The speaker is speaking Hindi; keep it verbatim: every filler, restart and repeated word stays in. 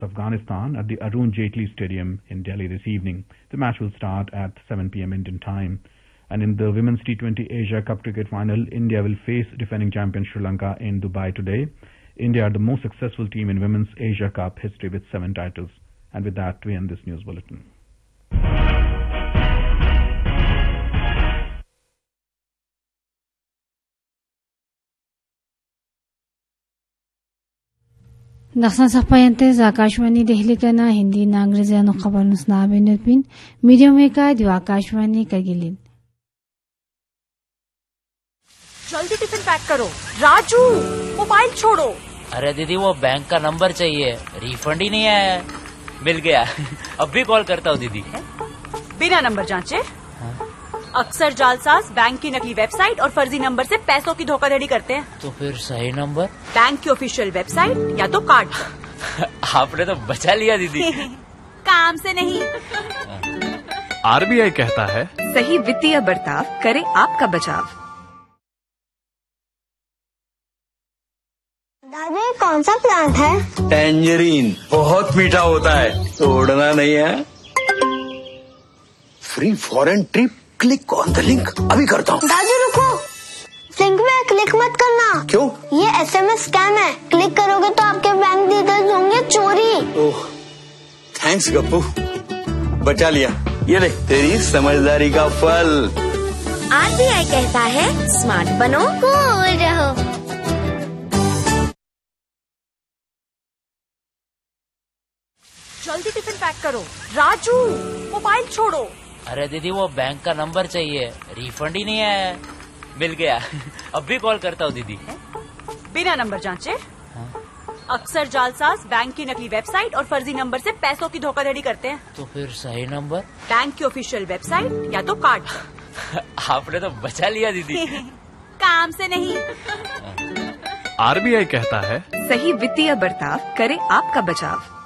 Afghanistan at the Arun Jaitley Stadium in Delhi this evening. The match will start at seven p m Indian time. And in the Women's T twenty Asia Cup cricket final, India will face defending champion Sri Lanka in Dubai today. India are the most successful team in Women's Asia Cup history with seven titles. And with that, we end this news bulletin. Naksan sapayante Akashwani Dehli kana Hindi na Angrezi ano khabar nusnabe nutpin medium में का दिवा आकाशवाणी करगिलिन जल्दी टिफिन पैक करो राजू मोबाइल छोड़ो। अरे दीदी वो बैंक का नंबर चाहिए, रिफंड ही नहीं आया है। मिल गया अब भी कॉल करता हूँ दीदी। बिना नंबर जांचे अक्सर जालसाज बैंक की नकली वेबसाइट और फर्जी नंबर से पैसों की धोखाधड़ी करते हैं। तो फिर सही नंबर बैंक की ऑफिशियल वेबसाइट या तो कार्ड पर। आपने तो बचा लिया दीदी। काम से नहीं। आरबीआई कहता है सही वित्तीय बर्ताव करे आपका बचाव। दादी कौन सा प्लांट है? टेंजरीन, बहुत मीठा होता है, तोड़ना नहीं है। Free foreign trip, click on the link, अभी करता हूँ। दादी रुको, लिंक में क्लिक मत करना। क्यों? ये एसएमएस स्कैम है, क्लिक करोगे तो आपके बैंक डिटेल्स होंगे चोरी। ओह, थैंक्स गप्पू, बचा लिया। ये ले तेरी समझदारी का फल। आरबीआई कहता है स्मार्ट बनो कूल रहो। जल्दी टिफिन पैक करो राजू मोबाइल छोड़ो। अरे दीदी वो बैंक का नंबर चाहिए, रिफंड ही नहीं आया है। मिल गया अब भी कॉल करता हूँ दीदी। बिना नंबर जांचे अक्सर जालसाज बैंक की नकली वेबसाइट और फर्जी नंबर से पैसों की धोखाधड़ी करते हैं। तो फिर सही नंबर बैंक की ऑफिशियल वेबसाइट या तो कार्ड पर। आपने तो बचा लिया दीदी। काम से नहीं। आरबीआई कहता है सही वित्तीय बर्ताव करे आपका बचाव।